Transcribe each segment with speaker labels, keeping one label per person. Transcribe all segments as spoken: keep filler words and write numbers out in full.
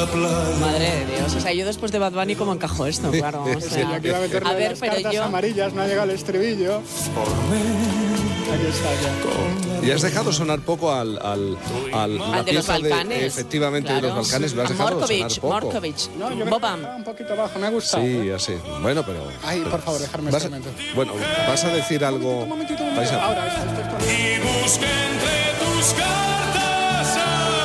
Speaker 1: playa.
Speaker 2: Madre de Dios, o sea, yo después de Bad Bunny, ¿cómo encajo esto? Claro, o sea,
Speaker 3: Sí, aquí iba a meterle
Speaker 2: a ver,
Speaker 3: las
Speaker 2: pero
Speaker 3: cartas
Speaker 2: yo...
Speaker 3: amarillas, no ha llegado el estribillo. Aquí está ya.
Speaker 4: Y has dejado sonar poco al, al, al, la
Speaker 2: Al de los
Speaker 4: pieza
Speaker 2: Balcanes.
Speaker 4: efectivamente,
Speaker 2: Claro.
Speaker 4: de los Balcanes, lo has
Speaker 2: A
Speaker 4: dejado
Speaker 2: Morkovic,
Speaker 4: sonar poco.
Speaker 2: Morkovic,
Speaker 3: No, yo creo que
Speaker 2: Boban.
Speaker 3: estaba un poquito bajo, me ha gustado.
Speaker 4: Sí,
Speaker 3: ¿eh?
Speaker 4: así. Bueno, pero...
Speaker 3: Ay,
Speaker 4: pero-
Speaker 3: por favor, dejarme
Speaker 4: vas
Speaker 3: este
Speaker 4: a-
Speaker 3: momento.
Speaker 4: Bueno, vas a decir algo...
Speaker 3: Un momentito, un momentito.
Speaker 4: vais a-
Speaker 3: Ahora, esta, esta, esta.
Speaker 1: Y busqué entre tus cartas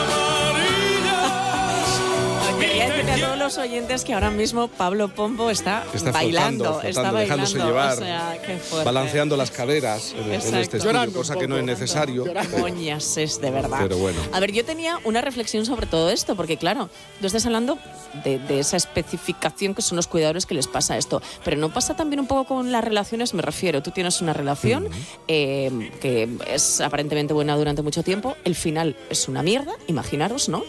Speaker 1: amarillas.
Speaker 2: Quería decirle a todos los oyentes que ahora mismo Pablo Pombo está,
Speaker 4: Está
Speaker 2: bailando,
Speaker 4: flotando,
Speaker 2: está
Speaker 4: flotando,
Speaker 2: bailando,
Speaker 4: dejándose llevar,
Speaker 2: o sea, qué fuerte.
Speaker 4: balanceando las caderas en, en
Speaker 2: Exacto.
Speaker 4: este estudio,
Speaker 3: Llorando
Speaker 4: cosa
Speaker 3: un
Speaker 4: que no es
Speaker 3: poco,
Speaker 4: necesario.
Speaker 3: llorando.
Speaker 2: Moñas es, de verdad.
Speaker 4: Pero bueno.
Speaker 2: A ver, yo tenía una reflexión sobre todo esto, porque claro, tú estás hablando de, de esa especificación que son los cuidadores que les pasa esto, pero ¿no pasa también un poco con las relaciones? Me refiero, tú tienes una relación eh, que es aparentemente buena durante mucho tiempo, el final es una mierda, imaginaros, ¿no?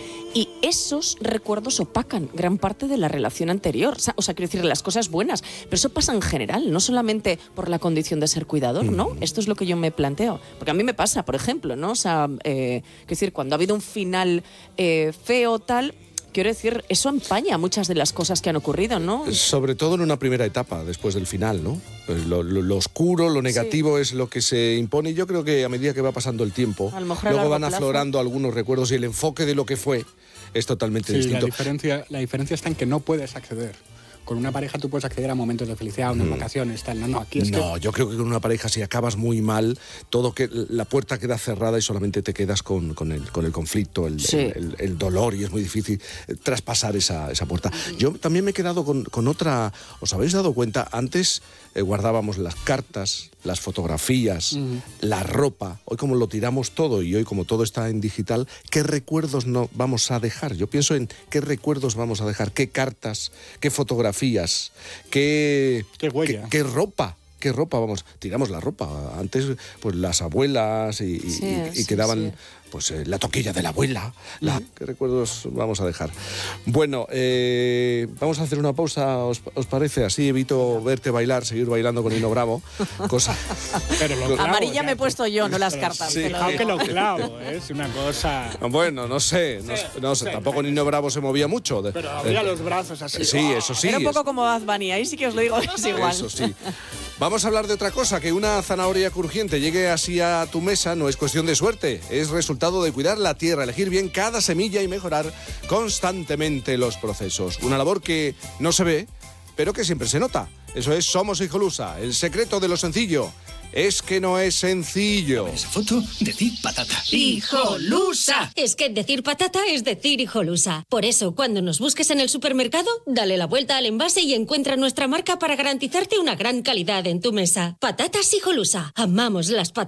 Speaker 2: Y esos recuerdos opacan gran parte de la relación anterior. O sea, o sea, quiero decir, las cosas buenas. Pero eso pasa en general, no solamente por la condición de ser cuidador, ¿no? Esto es lo que yo me planteo. Porque a mí me pasa, por ejemplo, ¿no? O sea, eh, quiero decir, cuando ha habido un final eh, feo, tal... Quiero decir, eso empaña muchas de las cosas que han ocurrido, ¿no?
Speaker 4: Sobre todo en una primera etapa, después del final, ¿no? Pues Lo, lo- lo oscuro, lo negativo es lo que se impone. Y yo creo que a medida que va pasando el tiempo,
Speaker 2: A lo mejor a
Speaker 4: luego
Speaker 2: largo
Speaker 4: van
Speaker 2: plazo.
Speaker 4: aflorando algunos recuerdos y el enfoque de lo que fue es totalmente
Speaker 3: Sí, la
Speaker 4: distinto.
Speaker 3: diferencia, la diferencia está en que no puedes acceder. Con una pareja tú puedes acceder a momentos de felicidad, a unas vacaciones, tal. No, no, aquí es
Speaker 4: No,
Speaker 3: que...
Speaker 4: yo creo que con una pareja, si acabas muy mal, todo que la puerta queda cerrada y solamente te quedas con, con, el, con el conflicto, el,
Speaker 2: Sí.
Speaker 4: el- el- el dolor, y es muy difícil eh, traspasar esa, esa puerta. Yo también me he quedado con, con otra... ¿Os habéis dado cuenta? Antes eh, guardábamos las cartas, las fotografías, la ropa. Hoy como lo tiramos todo y hoy como todo está en digital, ¿qué recuerdos no vamos a dejar? Yo pienso en qué recuerdos vamos a dejar, qué cartas, qué fotografías, qué...
Speaker 3: Qué huella.
Speaker 4: qué- qué ropa. ¿Qué ropa? Vamos, tiramos la ropa. Antes, pues las abuelas y, y-
Speaker 2: Sí,
Speaker 4: y- y
Speaker 2: sí,
Speaker 4: quedaban,
Speaker 2: sí.
Speaker 4: pues eh, la toquilla de la abuela. La- ¿Qué recuerdos vamos a dejar? Bueno, eh, vamos a hacer una pausa, ¿os, os parece? Así evito verte bailar, seguir bailando con Nino Bravo. Cosa...
Speaker 3: Pero lo clavo,
Speaker 2: Amarilla
Speaker 3: ya.
Speaker 2: me he puesto yo, no las
Speaker 3: Pero
Speaker 2: cartas.
Speaker 4: sí,
Speaker 2: te lo
Speaker 3: Fijaos
Speaker 2: digo.
Speaker 3: que lo clavo, ¿eh? Es una cosa...
Speaker 4: Bueno, no sé, no, sé, no sé, tampoco Nino Bravo se movía mucho. De-
Speaker 3: Pero abría
Speaker 4: eh,
Speaker 3: los brazos así.
Speaker 4: Sí, eso sí.
Speaker 2: Era un
Speaker 4: es-
Speaker 2: poco como Bad Bunny, ahí sí que os lo digo, es igual.
Speaker 4: Eso sí. Vamos a hablar de otra cosa, que una zanahoria crujiente llegue así a tu mesa no es cuestión de suerte, es resultado de cuidar la tierra, elegir bien cada semilla y mejorar constantemente los procesos. Una labor que no se ve, pero que siempre se nota. Eso es Somos Hijolusa. El secreto de lo sencillo es que no es sencillo.
Speaker 5: Esa foto, decir patata.
Speaker 6: ¡Hijolusa! Es que decir patata es decir hijolusa. Por eso, cuando nos busques en el supermercado, dale la vuelta al envase y encuentra nuestra marca para garantizarte una gran calidad en tu mesa. Patatas Hijolusa. Amamos las patatas.